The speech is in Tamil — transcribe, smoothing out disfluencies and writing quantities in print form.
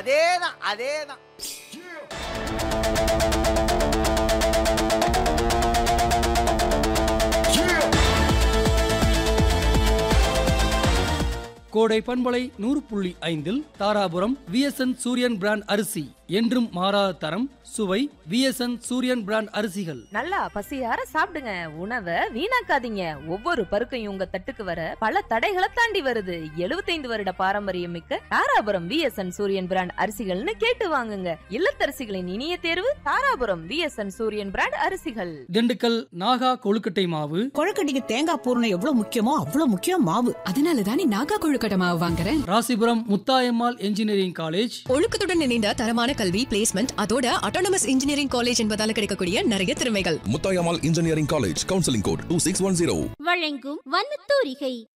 அதேதான் அதேதான். கோடை பண்பலை 100.5 தாராபுரம் விஎஸ்என் சூரியன் பிராண்ட் அரிசி என்றும் மாறாத தரம் சுவை விஎஸ்என் சூரியன் பிராண்ட் அரிசிகள். நல்லா பசியார சாப்பிடுங்க, உணவை வீணாக்காதீங்க. ஒவ்வொரு பருக்கையும் உங்க தட்டுக்கு வர பல தடைகளை தாண்டி வருது. 75 வருட பாரம்பரியம் மிக்க தாராபுரம் விஎஸ்என் சூரியன் பிராண்ட் அரிசிகள்னு கேட்டு வாங்குங்க. இல்லத்தரசிகளின் இனிய தேர்வு தாராபுரம் விஎஸ்என் சூரியன் பிராண்ட் அரிசிகள். திண்டுக்கல் நாகா கொழுக்கட்டை மாவு. கொழுக்கட்டைக்கு தேங்காய் பூரணம் எவ்வளவு முக்கியமோ அவ்வளவு முக்கியம் மாவு. அதனாலதான் நாகா கொழுக்கட்டை மாவு வாங்குறேன். Rasipuram Muthayammal engineering college. ஒழுக்கத்துடன் இணைந்த தரமான கல்வி, பிளேஸ்மெண்ட், அதோட ஆட்டோனமஸ் இன்ஜினியரிங் காலேஜ் என்பதால கிடைக்கக்கூடிய நிறைய திறமைகள். Muthayammal engineering college, counselling code 2610. வழங்கும் வண்ணத்தூரிகை.